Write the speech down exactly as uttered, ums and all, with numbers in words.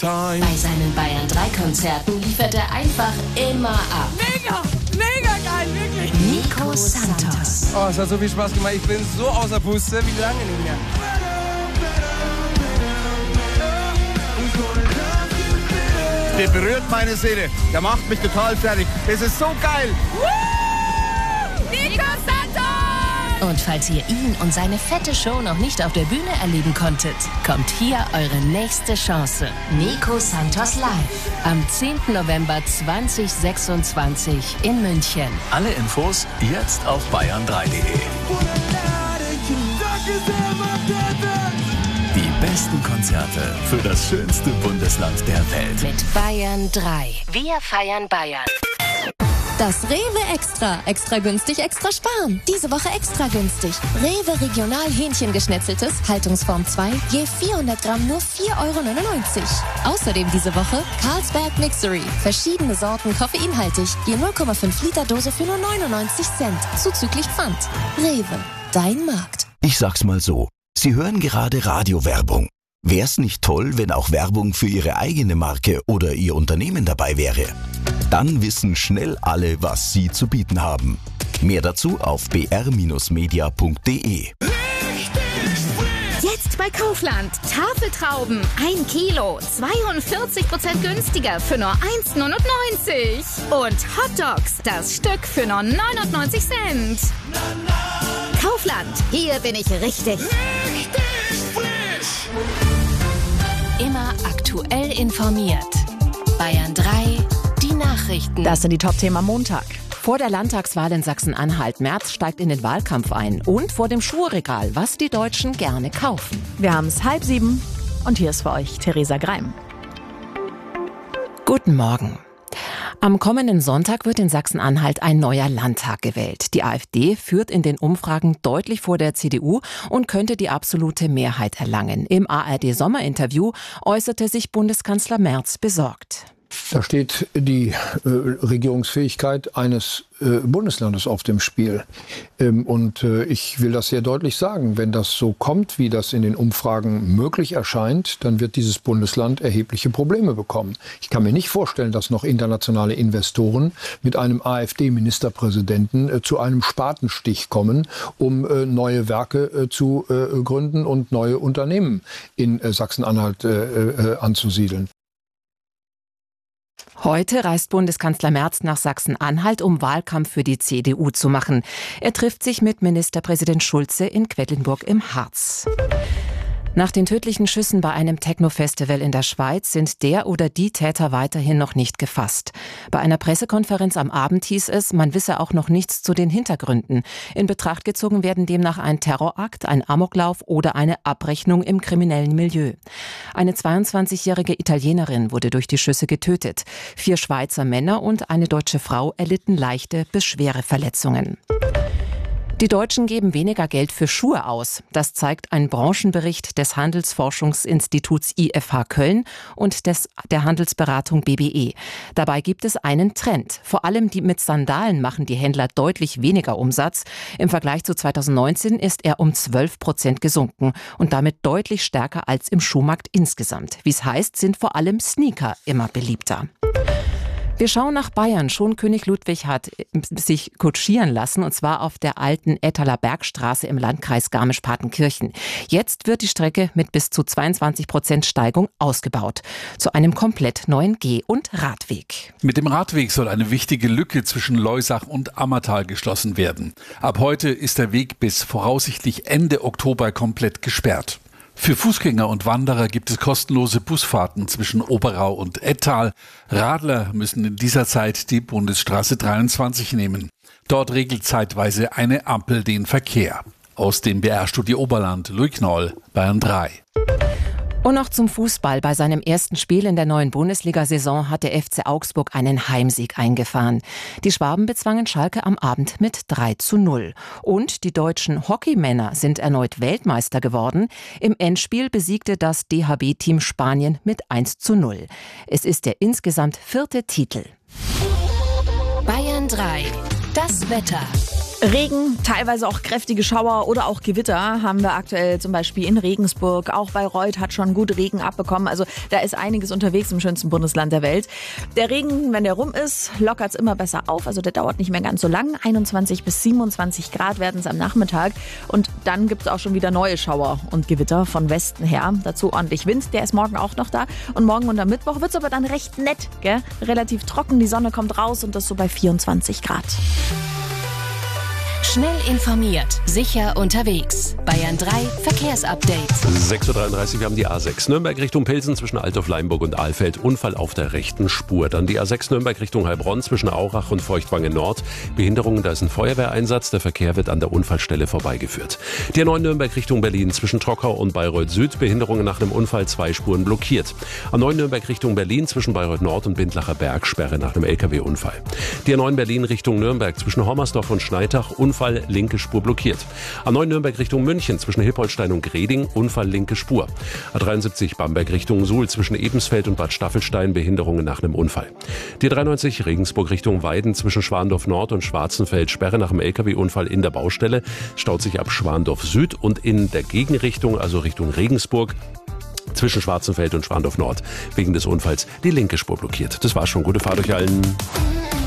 time. Bei seinen Bayern drei Konzerten liefert er einfach immer ab. Mega, mega geil, wirklich. Nico Santos. Oh, es hat so viel Spaß gemacht. Ich bin so außer Puste, wie lange nicht mehr. Der berührt meine Seele. Der macht mich total fertig. Das ist so geil. Woo! Nico Santos! Und falls ihr ihn und seine fette Show noch nicht auf der Bühne erleben konntet, kommt hier eure nächste Chance. Nico Santos live. Am zehnten November zweitausendsechsundzwanzig in München. Alle Infos jetzt auf bayern drei punkt de. Die besten Konzerte für das schönste Bundesland der Welt. Mit Bayern drei. Wir feiern Bayern. Das Rewe Extra. Extra günstig, extra sparen. Diese Woche extra günstig. Rewe Regional Hähnchengeschnetzeltes, Haltungsform zwei, je vierhundert Gramm nur vier Euro neunundneunzig. Außerdem diese Woche Carlsberg Mixery. Verschiedene Sorten, koffeinhaltig. Je null Komma fünf Liter Dose für nur neunundneunzig Cent. Zuzüglich Pfand. Rewe. Dein Markt. Ich sag's mal so. Sie hören gerade Radiowerbung. Wär's nicht toll, wenn auch Werbung für Ihre eigene Marke oder Ihr Unternehmen dabei wäre? Dann wissen schnell alle, was Sie zu bieten haben. Mehr dazu auf b r media punkt d e. Jetzt bei Kaufland. Tafeltrauben. ein Kilo. zweiundvierzig Prozent günstiger für nur eins Komma neunundneunzig. Und Hotdogs. Das Stück für nur neunundneunzig Cent. Kaufland. Hier bin ich richtig. Richtig frisch. Immer aktuell informiert. Bayern drei, die Nachrichten. Das sind die Top-Themen am Montag. Vor der Landtagswahl in Sachsen-Anhalt. Merz steigt in den Wahlkampf ein. Und vor dem Schuhregal, was die Deutschen gerne kaufen. Wir haben es halb sieben und hier ist für euch Theresa Greim. Guten Morgen. Am kommenden Sonntag wird in Sachsen-Anhalt ein neuer Landtag gewählt. Die AfD führt in den Umfragen deutlich vor der C D U und könnte die absolute Mehrheit erlangen. Im A R D-Sommerinterview äußerte sich Bundeskanzler Merz besorgt. Da steht die äh, Regierungsfähigkeit eines äh, Bundeslandes auf dem Spiel. Ähm, und äh, ich will das sehr deutlich sagen. Wenn das so kommt, wie das in den Umfragen möglich erscheint, dann wird dieses Bundesland erhebliche Probleme bekommen. Ich kann mir nicht vorstellen, dass noch internationale Investoren mit einem AfD-Ministerpräsidenten äh, zu einem Spatenstich kommen, um äh, neue Werke äh, zu äh, gründen und neue Unternehmen in äh, Sachsen-Anhalt äh, äh, anzusiedeln. Heute reist Bundeskanzler Merz nach Sachsen-Anhalt, um Wahlkampf für die C D U zu machen. Er trifft sich mit Ministerpräsident Schulze in Quedlinburg im Harz. Nach den tödlichen Schüssen bei einem Techno-Festival in der Schweiz sind der oder die Täter weiterhin noch nicht gefasst. Bei einer Pressekonferenz am Abend hieß es, man wisse auch noch nichts zu den Hintergründen. In Betracht gezogen werden demnach ein Terrorakt, ein Amoklauf oder eine Abrechnung im kriminellen Milieu. Eine zweiundzwanzigjährige Italienerin wurde durch die Schüsse getötet. Vier Schweizer Männer und eine deutsche Frau erlitten leichte bis schwere Verletzungen. Die Deutschen geben weniger Geld für Schuhe aus. Das zeigt ein Branchenbericht des Handelsforschungsinstituts I F H Köln und des, der Handelsberatung B B E. Dabei gibt es einen Trend. Vor allem die mit Sandalen machen die Händler deutlich weniger Umsatz. Im Vergleich zu zweitausendneunzehn ist er um zwölf Prozent gesunken und damit deutlich stärker als im Schuhmarkt insgesamt. Wie es heißt, sind vor allem Sneaker immer beliebter. Wir schauen nach Bayern. Schon König Ludwig hat sich kutschieren lassen, und zwar auf der alten Ettaler Bergstraße im Landkreis Garmisch-Partenkirchen. Jetzt wird die Strecke mit bis zu zweiundzwanzig Prozent Steigung ausgebaut. Zu einem komplett neuen Geh- und Radweg. Mit dem Radweg soll eine wichtige Lücke zwischen Leusach und Ammertal geschlossen werden. Ab heute ist der Weg bis voraussichtlich Ende Oktober komplett gesperrt. Für Fußgänger und Wanderer gibt es kostenlose Busfahrten zwischen Oberau und Ettal. Radler müssen in dieser Zeit die Bundesstraße dreiundzwanzig nehmen. Dort regelt zeitweise eine Ampel den Verkehr. Aus dem B R-Studio Oberland, Louis Knoll, Bayern drei. Und noch zum Fußball. Bei seinem ersten Spiel in der neuen Bundesliga-Saison hat der F C Augsburg einen Heimsieg eingefahren. Die Schwaben bezwangen Schalke am Abend mit drei zu null. Und die deutschen Hockeymänner sind erneut Weltmeister geworden. Im Endspiel besiegte das D H B-Team Spanien mit eins zu null. Es ist der insgesamt vierte Titel. Bayern drei. Das Wetter. Regen, teilweise auch kräftige Schauer oder auch Gewitter haben wir aktuell zum Beispiel in Regensburg. Auch Bayreuth hat schon gut Regen abbekommen. Also da ist einiges unterwegs im schönsten Bundesland der Welt. Der Regen, wenn der rum ist, lockert es immer besser auf. Also der dauert nicht mehr ganz so lang. einundzwanzig bis siebenundzwanzig Grad werden es am Nachmittag. Und dann gibt es auch schon wieder neue Schauer und Gewitter von Westen her. Dazu ordentlich Wind, der ist morgen auch noch da. Und morgen und am Mittwoch wird es aber dann recht nett, gell? Relativ trocken, die Sonne kommt raus und das so bei vierundzwanzig Grad. Schnell informiert, sicher unterwegs. Bayern drei Verkehrsupdate. sechs Uhr dreiunddreißig, wir haben die A sechs Nürnberg Richtung Pilsen zwischen Altdorf, Leimburg und Ahlfeld. Unfall auf der rechten Spur. Dann die A sechs Nürnberg Richtung Heilbronn zwischen Aurach und Feuchtwangen Nord. Behinderungen, da ist ein Feuerwehreinsatz. Der Verkehr wird an der Unfallstelle vorbeigeführt. Die A neun Nürnberg Richtung Berlin zwischen Trockau und Bayreuth Süd. Behinderungen nach einem Unfall, zwei Spuren blockiert. A neun Nürnberg Richtung Berlin zwischen Bayreuth Nord und Bindlacher Berg. Sperre nach einem L K W-Unfall. Die A neun Berlin Richtung Nürnberg zwischen Hommersdorf und Schneitach. Unfall, linke Spur blockiert. A neun Nürnberg Richtung München zwischen Hilpoltstein und Greding. Unfall, linke Spur. A dreiundsiebzig Bamberg Richtung Suhl zwischen Ebensfeld und Bad Staffelstein. Behinderungen nach einem Unfall. Die dreiundneunzig Regensburg Richtung Weiden zwischen Schwandorf Nord und Schwarzenfeld. Sperre nach einem L K W-Unfall in der Baustelle. Staut sich ab Schwandorf Süd und in der Gegenrichtung, also Richtung Regensburg, zwischen Schwarzenfeld und Schwandorf Nord. Wegen des Unfalls die linke Spur blockiert. Das war's schon. Gute Fahrt euch allen.